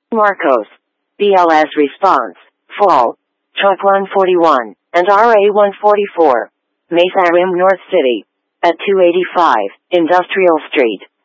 Marcos. BLS response. Fall. Truck 141 and RA 144. Mesa Rim North City. At 285 Industrial Street.